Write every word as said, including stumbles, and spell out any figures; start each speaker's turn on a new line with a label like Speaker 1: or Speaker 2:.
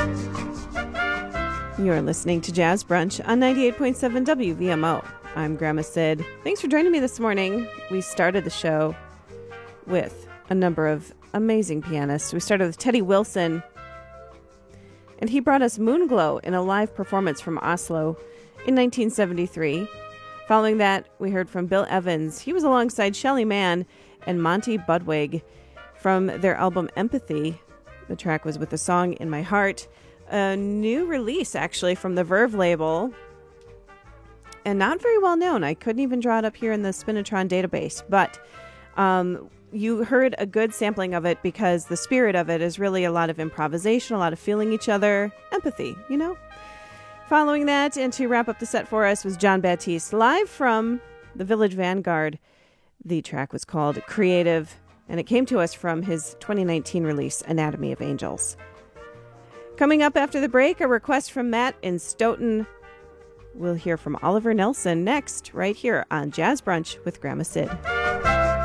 Speaker 1: You're listening to Jazz Brunch on ninety-eight point seven W V M O. I'm Grandma Sid. Thanks for joining me this morning. We started the show with a number of amazing pianists. We started with Teddy Wilson, and he brought us Moonglow in a live performance from Oslo in nineteen seventy-three. Following that, we heard from Bill Evans. He was alongside Shelly Manne and Monty Budwig from their album Empathy. The track was With the Song in My Heart. A new release, actually, from the Verve label, and not very well known. I couldn't even draw it up here in the Spinitron database, but um, you heard a good sampling of it because the spirit of it is really a lot of improvisation, a lot of feeling each other, empathy, you know? Following that, and to wrap up the set for us, was Jon Batiste, live from the Village Vanguard. The track was called Creative, and it came to us from his twenty nineteen release, Anatomy of Angels. Coming up after the break, a request from Matt in Stoughton. We'll hear from Oliver Nelson next, right here on Jazz Brunch with Grandma Sid.